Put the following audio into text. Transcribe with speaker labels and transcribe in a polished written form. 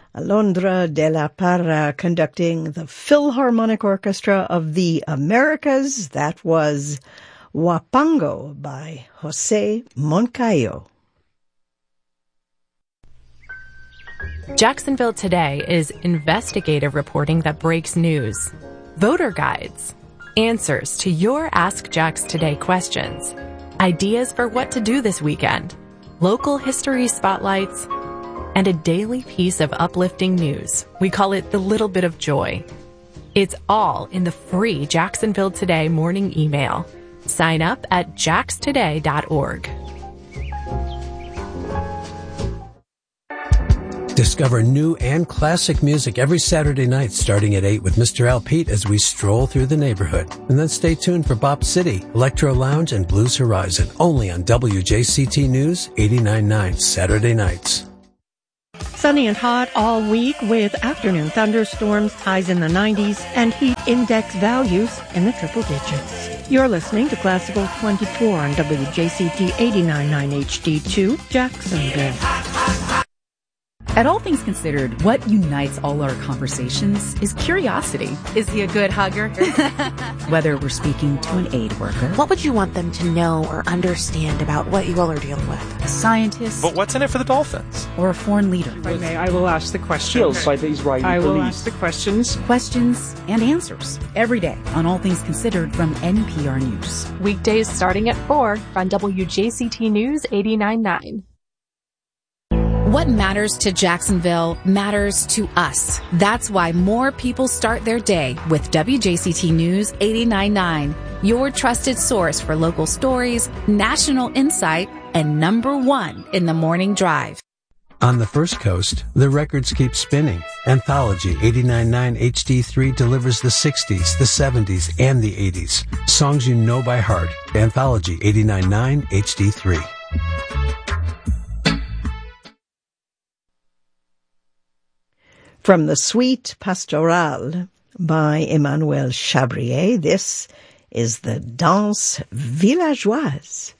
Speaker 1: Alondra de la Parra conducting the Philharmonic Orchestra of the Americas. That was Huapango by Jose Moncayo.
Speaker 2: Jacksonville Today is investigative reporting that breaks news, voter guides, answers to your Ask Jax Today questions, ideas for what to do this weekend, local history spotlights, and a daily piece of uplifting news. We call it the little bit of joy. It's all in the free Jacksonville Today morning email. Sign up at jaxtoday.org.
Speaker 3: Discover new and classic music every Saturday night starting at 8 with Mr. Al Pete as we stroll through the neighborhood. And then stay tuned for Bop City, Electro Lounge, and Blues Horizon, only on WJCT News 89.9 Saturday nights.
Speaker 4: Sunny and hot all week with afternoon thunderstorms, highs in the 90s, and heat index values in the triple digits. You're listening to Classical 24 on WJCT 89.9 HD2, Jacksonville.
Speaker 5: At All Things Considered, what unites all our conversations is curiosity.
Speaker 6: Is he a good hugger?
Speaker 5: Whether we're speaking to an aid worker.
Speaker 7: What would you want them to know or understand about what you all are dealing with?
Speaker 5: A scientist.
Speaker 8: But what's in it for the Dolphins?
Speaker 5: Or a foreign leader.
Speaker 9: If I may, I will ask the questions.
Speaker 10: By the Israeli
Speaker 9: I will
Speaker 10: police.
Speaker 9: ask the questions.
Speaker 5: Questions and answers. Every day on All Things Considered from NPR News.
Speaker 2: Weekdays starting at 4 on WJCT News 89.9.
Speaker 11: What matters to Jacksonville matters to us. That's why more people start their day with WJCT News 89.9, your trusted source for local stories, national insight, and number one in the morning drive.
Speaker 3: On the First Coast, the records keep spinning. Anthology 89.9 HD3 delivers the 60s, the 70s, and the 80s. Songs you know by heart. Anthology 89.9 HD3.
Speaker 1: From the Suite Pastorale by Emmanuel Chabrier, this is the Danse Villageoise.